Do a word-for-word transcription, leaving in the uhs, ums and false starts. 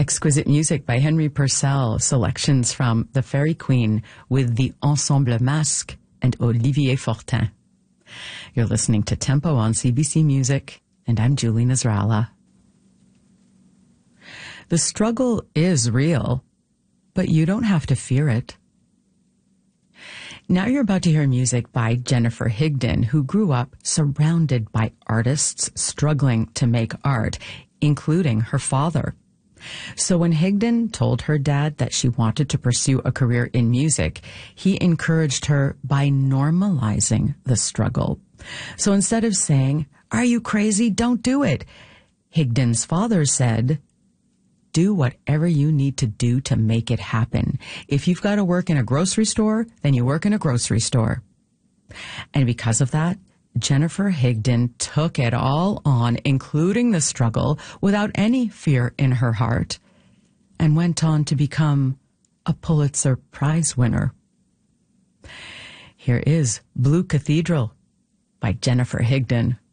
Exquisite music by Henry Purcell, selections from The Fairy Queen with the Ensemble Masque and Olivier Fortin. You're listening to Tempo on C B C Music, and I'm Julie Nasrallah. The struggle is real, but you don't have to fear it. Now you're about to hear music by Jennifer Higdon, who grew up surrounded by artists struggling to make art, including her father. So when Higdon told her dad that she wanted to pursue a career in music, he encouraged her by normalizing the struggle. So instead of saying, "Are you crazy? Don't do it," Higdon's father said, "Do whatever you need to do to make it happen. If you've got to work in a grocery store, then you work in a grocery store." And because of that, Jennifer Higdon took it all on, including the struggle, without any fear in her heart, and went on to become a Pulitzer Prize winner. Here is Blue Cathedral by Jennifer Higdon.